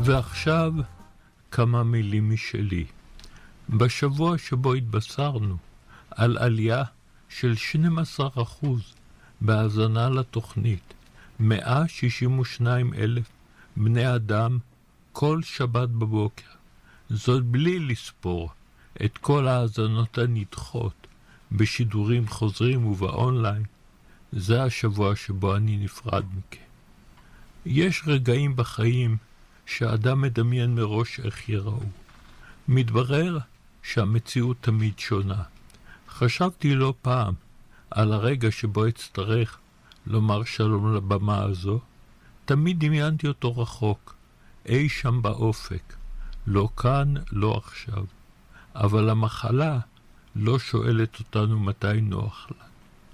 ועכשיו כמה מילים משלי. בשבוע שבו התבשרנו על עלייה של 12% בהאזנה לתוכנית, 162,000 בני אדם כל שבת בבוקר, זאת בלי לספור את כל ההאזנות הנדחות בשידורים חוזרים ובאונליין, זה השבוע שבו אני נפרד מכם. יש רגעים בחיים שהאדם מדמיין מראש איך יראו. מתברר שהמציאות תמיד שונה. חשבתי לא פעם על הרגע שבו אצטרך לומר שלום לבמה הזו. תמיד דמיינתי אותו רחוק, אי שם באופק, לא כאן, לא עכשיו. אבל המחלה לא שואלת אותנו מתי נוח לה.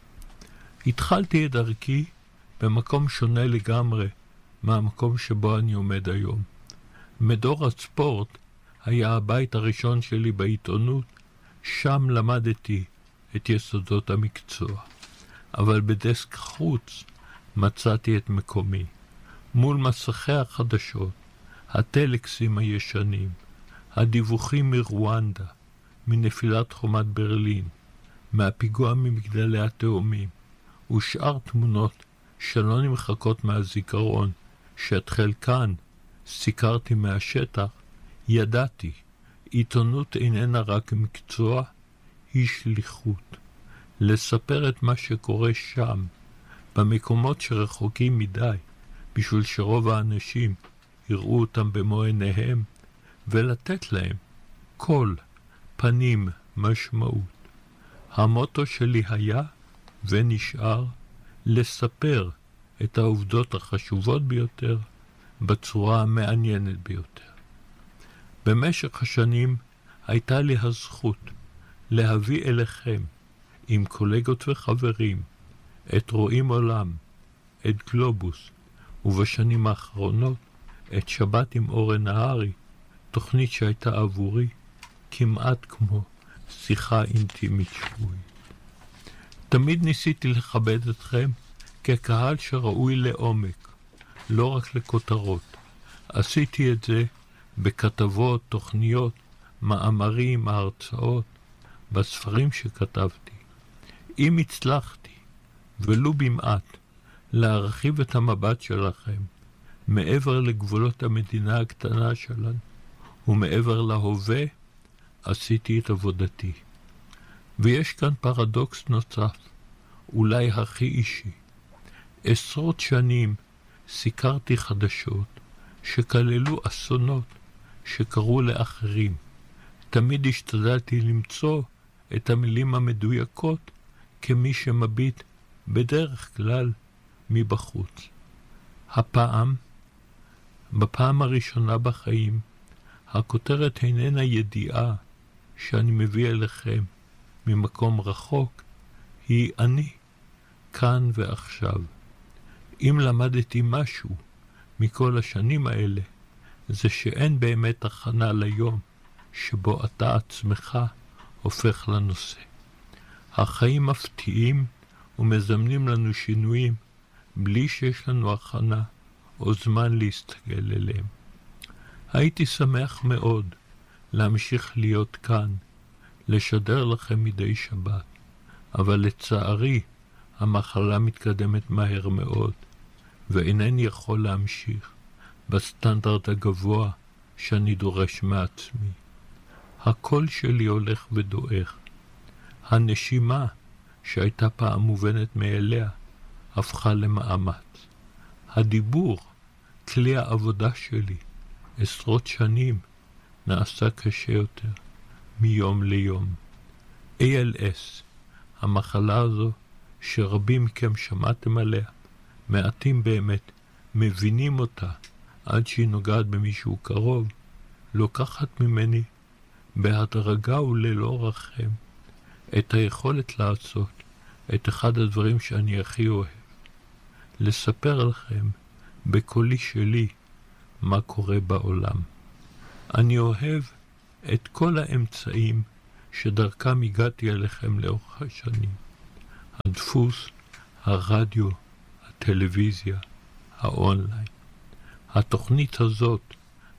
התחלתי את דרכי במקום שונה לגמרי מהמקום שבו אני עומד היום. מדור הספורט היה הבית הראשון שלי בעיתונות, שם למדתי את יסודות המקצוע. אבל בדסק חוץ מצאתי את מקומי, מול מסכי החדשות, הטלקסים הישנים, הדיווחים מרואנדה, מנפילת חומת ברלין, מהפיגוע ממגדלי התאומים, ושאר תמונות שלא נמחקות מהזיכרון, שאת חלקן סיקרתי מהשטח. ידעתי, עיתונות איננה רק מקצוע, היא שליחות. לספר את מה שקורה שם, במקומות שרחוקים מדי, בשביל שרוב האנשים יראו אותם במו עיניהם, ולתת להם קול, פנים, משמעות. המוטו שלי היה ונשאר לספר את העובדות החשובות ביותר בצורה המעניינת ביותר. במשך השנים הייתה לי הזכות להביא אליכם עם קולגות וחברים את רואים עולם, את גלובוס, ובשנים האחרונות את שבת עם אורן נהרי, תוכנית שהייתה עבורי כמעט כמו שיחה אינטימית שבועית. תמיד ניסיתי לכבד אתכם כקהל שראוי לעומק, לא רק לכותרות. עשיתי את זה בכתבות, תוכניות, מאמרים, הרצאות, בספרים שכתבתי. אם הצלחתי, ולו במעט, להרחיב את המבט שלכם מעבר לגבולות המדינה הקטנה שלנו ומעבר להווה, עשיתי את עבודתי. ויש כאן פרדוקס נוסף, אולי הכי אישי. עשרות שנים סיקרתי חדשות שכללו אסונות שקרו לאחרים. תמיד השתדלתי למצוא את המילים המדויקות כמי שמביט בדרך כלל מבחוץ. בפעם הראשונה בחיים, הכותרת איננה ידיעה שאני מביא אליכם ממקום רחוק, היא אני, כאן ועכשיו. אם למדתי משהו מכל השנים האלה, זה שאין באמת הכנה ליום שבו אתה עצמך הופך לנושא. החיים מפתיעים ומזמנים לנו שינויים בלי שיש לנו הכנה או זמן להסתגל אליהם. הייתי שמח מאוד להמשיך להיות כאן, לשדר לכם מדי שבת, אבל לצערי המחלה מתקדמת מהר מאוד, ואינני יכול להמשיך בסטנדרט הגבוה שאני דורש מעצמי. הקול שלי הולך ודועך. הנשימה שהייתה פעם מובנת מאליה הפכה למאמץ. הדיבור, כלי העבודה שלי, עשרות שנים, נעשה קשה יותר מיום ליום. ALS, המחלה הזו שרבים מכם שמעתם עליה, מעטים באמת מבינים אותה עד שהיא נוגעת במישהו קרוב, לוקחת ממני בהדרגה וללא רחם את היכולת לעשות את אחד הדברים שאני הכי אוהב, לספר לכם בקולי שלי מה קורה בעולם. אני אוהב את כל האמצעים שדרכם הגעתי אליכם לאורך השנים. הדפוס, הרדיו, הטלוויזיה, האונליין. התוכנית הזאת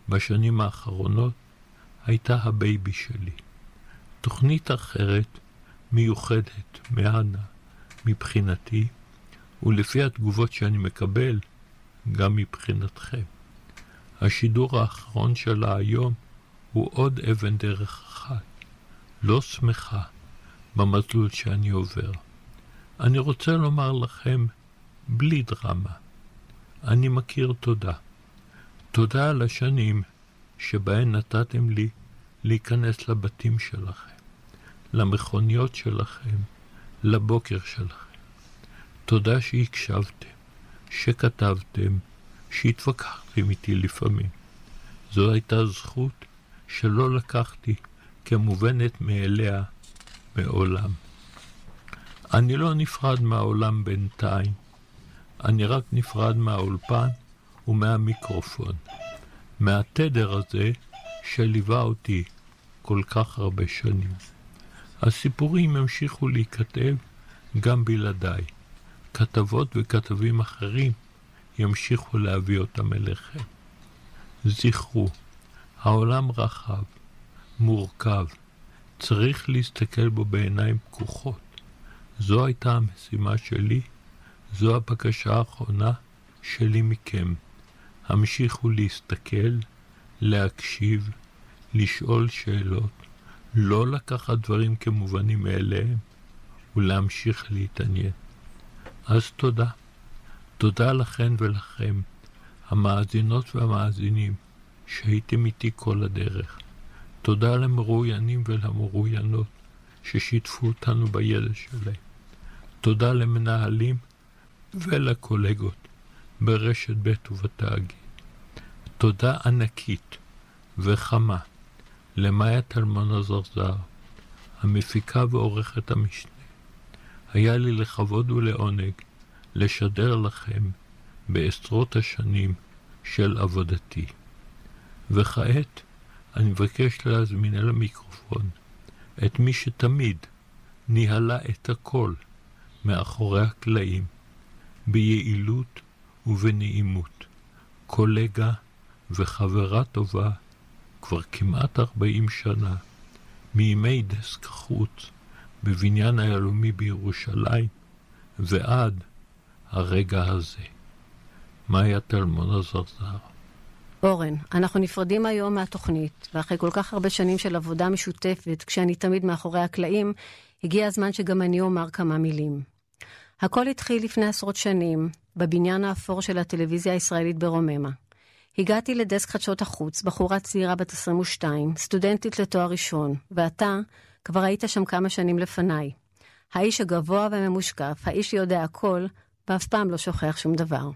בשנים האחרונות הייתה הבייבי שלי. תוכנית אחרת, מיוחדת, מהנה, מבחינתי, ולפי התגובות שאני מקבל, גם מבחינתכם. השידור האחרון שלה היום הוא עוד אבן דרך אחת, לא שמחה במסלול שאני עובר. אני רוצה לומר לכם, בלי דרמה, אני מכיר תודה. תודה על השנים שבהן נתתם לי להיכנס לבתים שלכם, למכוניות שלכם, לבוקר שלכם. תודה שהקשבתם, שכתבתם, שהתווכחתם איתי לפעמים. זו הייתה זכות שלא לקחתי כמובנת מאליה מעולם. אני לא נפרד מהעולם בינתיים, אני רק נפרד מהאולפן ומהמיקרופון, מהתדר הזה שליווה אותי כל כך הרבה שנים. הסיפורים המשיכו להיכתב גם בלעדיי. כתבות וכתבים אחרים ימשיכו להביא אותם אליכם. זכרו, העולם רחב, מורכב, צריך להסתכל בו בעיניים פקוחות. זו הייתה המשימה שלי, זו הבקשה האחרונה שלי מכם. המשיכו להסתכל, להקשיב, לשאול שאלות, לא לקחת דברים כמובנים מאליהם, ולהמשיך להתעניין. אז תודה. תודה לכן ולכם, המאזינות והמאזינים, שהייתם איתי כל הדרך. תודה למרואיינים ולמרואיינות, ששיתפו אותנו בידע שלהם. תודה למנהלים ולקולגות ברשת ב' ובתאגיד. תודה ענקית וחמה למאיה טלמון הזרזר, המפיקה ועורכת המשנה. היה לי לכבוד ולעונג לשדר לכם בעשרות השנים של עבודתי. וכעת אני מבקש להזמין אל המיקרופון את מי שתמיד ניהלה את הכל מאחורי הקלעים, ביעילות ובנעימות, קולגה וחברה טובה כבר כמעט 40 שנה, מימי דסק החוץ בבניין היהלומי בירושלים ועד הרגע הזה. מאיה טלמון הזרזר. אורן, אנחנו נפרדים היום מהתוכנית, ואחרי כל כך הרבה שנים של עבודה משותפת, כשאני תמיד מאחורי הקלעים, הגיע הזמן שגם אני אומר כמה מילים. הכל התחיל לפני עשרות שנים, בבניין האפור של הטלוויזיה הישראלית ברוממה. הגעתי לדסק חדשות החוץ, בחורה צעירה בת 22, סטודנטית לתואר ראשון, ואתה כבר היית שם כמה שנים לפניי. האיש הגבוה והממושקף, האיש שיודע הכל, ואף פעם לא שוכח שום דבר.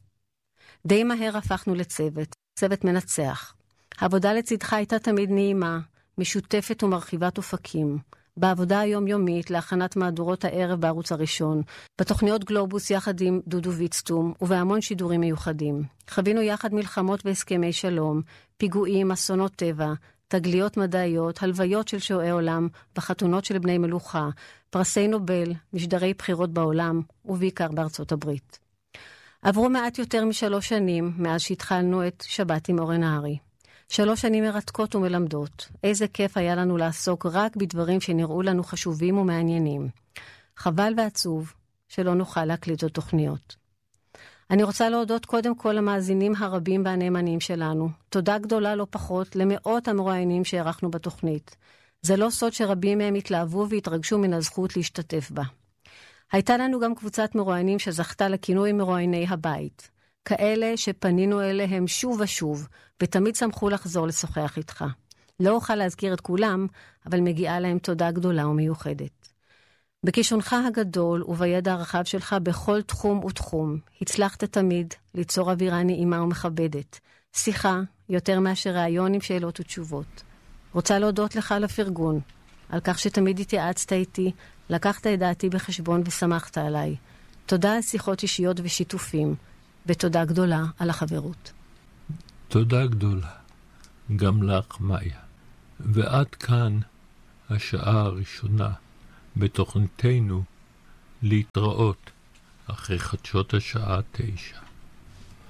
די מהר הפכנו לצוות, צוות מנצח. העבודה לצדך הייתה תמיד נעימה, משותפת ומרחיבת אופקים. בעבודה היומיומית להכנת מהדורות הערב בערוץ הראשון, בתוכניות גלובוס יחד עם דודו ויצטום, ובהמון שידורים מיוחדים. חווינו יחד מלחמות והסכמי שלום, פיגועים, אסונות טבע, תגליות מדעיות, הלוויות של שועי עולם, וחתונות של בני מלוכה, פרסי נובל, משדרי בחירות בעולם, ובעיקר בארצות הברית. עברו מעט יותר מ3 שנים מאז שהתחלנו את שבת עם אורן נהרי. 3 שנים מרתקות ומלמדות. איזה כיף היה לנו לעסוק רק בדברים שנראו לנו חשובים ומעניינים. חבל ועצוב שלא נוכל להקליט עוד תוכניות. אני רוצה להודות קודם כל למאזינים הרבים והנאמנים שלנו. תודה גדולה לא פחות למאות המרואיינים שערכנו בתוכנית. זה לא סוד שרבים מהם התלהבו והתרגשו מן הזכות להשתתף בה. הייתה לנו גם קבוצת מרואיינים שזכתה לכינוי מרואייני הבית. כאלה שפנינו אליהם שוב ושוב, ותמיד שמחו לחזור לשוחח איתך. לא אוכל להזכיר את כולם, אבל מגיעה להם תודה גדולה ומיוחדת. בכישרונך הגדול ובידע הרחב שלך בכל תחום ותחום, הצלחת תמיד ליצור אווירה נעימה ומכבדת. שיחה יותר מאשר ראיון עם שאלות ותשובות. רוצה להודות לך על הפרגון, על כך שתמיד התייעצת איתי, לקחת את דעתי בחשבון ושמחת עליי. תודה על שיחות אישיות ושיתופים, ותודה גדולה על החברות. תודה גדולה, גם לך מאיה. ועד כאן השעה הראשונה בתוכניתנו להתראות אחרי חדשות השעה 9.